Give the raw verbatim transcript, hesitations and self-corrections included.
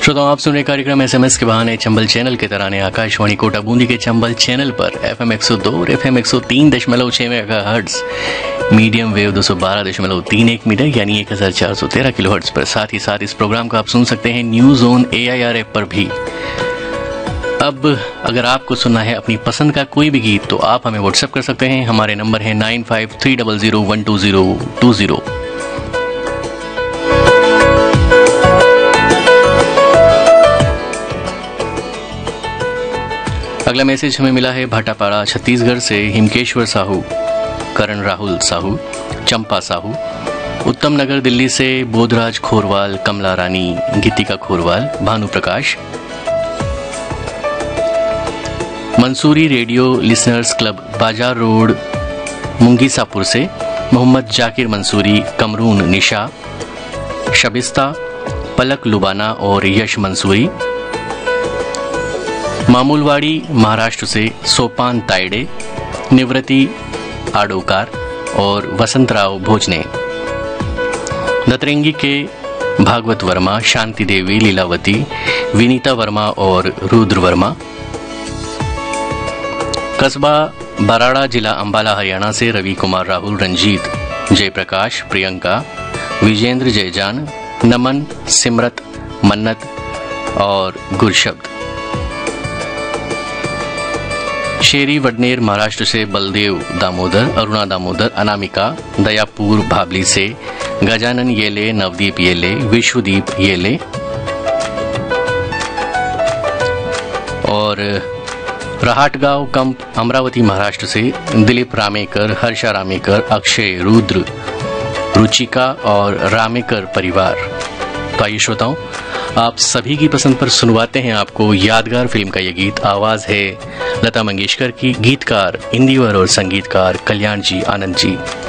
श्रोताओं, आप सुन रहे कार्यक्रम एसएमएस के बहाने चंबल चैनल के तराने आकाशवाणी कोटा बूंदी के चंबल चैनल पर एफएम एक सौ दो और एफएम एक सौ तीन दशमलव छह मेगाहर्ट्ज, मीडियम वेव दो सौ बारह दशमलव तीन एक मीटर यानी एक हजार चार सौ तेरह किलोहर्ट्ज पर। साथ ही साथ इस प्रोग्राम को आप सुन सकते हैं न्यूज ऑन एआईआर ऐप पर भी। अब अगर आपको सुनना है अपनी पसंद का कोई भी गीत तो आप हमें व्हाट्सएप कर सकते हैं। हमारे नंबर है nine five three double zero one two zero to zero. अगला मैसेज हमें मिला है भाटापाड़ा छत्तीसगढ़ से हिमकेश्वर साहू, करण राहुल साहू, चंपा साहू। उत्तम नगर दिल्ली से बोधराज खोरवाल, कमला रानी, गीतिका खोरवाल, भानु प्रकाश। मंसूरी रेडियो लिसनर्स क्लब बाजार रोड मुंगीसापुर से मोहम्मद जाकिर मंसूरी, कमरून निशा, शबिस्ता, पलक लुबाना और यश मंसूरी। मामूलवाड़ी महाराष्ट्र से सोपान तायडे, निवृत्ति आडोकार और वसंतराव भोजने। दतरेंगी के भागवत वर्मा, शांति देवी, लीलावती, विनीता वर्मा और रुद्र वर्मा। कस्बा बराड़ा, जिला अंबाला, हरियाणा से रवि कुमार, राहुल, रंजीत, जयप्रकाश, प्रियंका, विजेंद्र, जयजान, नमन, सिमरत, मन्नत और गुरशब्द। शेरी वडनेर महाराष्ट्र से बलदेव दामोदर, अरुणा दामोदर, अनामिका, दयापुर भाबली से गजानन येले, नवदीप येले, विश्वदीप येले और रहाटगांव कंप अमरावती महाराष्ट्र से दिलीप रामेकर, हर्षा रामेकर, अक्षय, रुद्र, रुचिका और रामेकर परिवार। तो आइए श्रोताओं, आप सभी की पसंद पर सुनवाते हैं आपको यादगार फिल्म का ये गीत। आवाज है लता मंगेशकर की, गीतकार इंदिवर और संगीतकार कल्याण जी आनंद जी।